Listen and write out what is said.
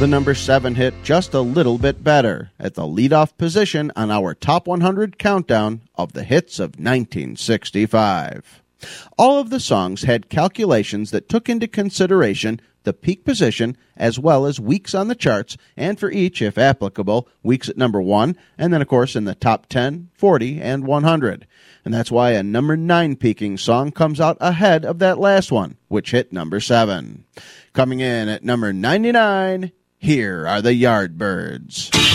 The number 7 hit just a little bit better at the leadoff position on our Top 100 countdown of the hits of 1965. All of the songs had calculations that took into consideration the peak position as well as weeks on the charts, and for each, if applicable, weeks at number 1, and then, of course, in the top 10, 40, and 100. And that's why a number 9 peaking song comes out ahead of that last one, which hit number 7. Coming in at number 99, here are the Yardbirds.